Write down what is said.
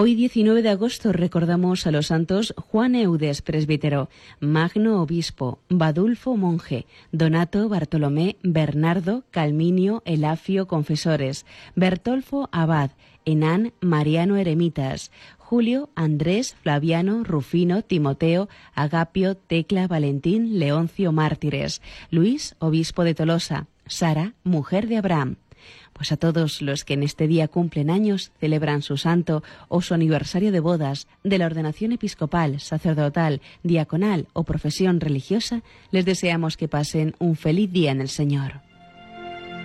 Hoy, 19 de agosto, recordamos a los santos Juan Eudes, presbítero, Magno, obispo, Badulfo, monje, Donato, Bartolomé, Bernardo, Calminio, Elafio, confesores, Bertolfo, abad, Enán, Mariano, eremitas, Julio, Andrés, Flaviano, Rufino, Timoteo, Agapio, Tecla, Valentín, Leoncio, mártires, Luis, obispo de Tolosa, Sara, mujer de Abraham. Pues a todos los que en este día cumplen años, celebran su santo o su aniversario de bodas, de la ordenación episcopal, sacerdotal, diaconal o profesión religiosa, les deseamos que pasen un feliz día en el Señor.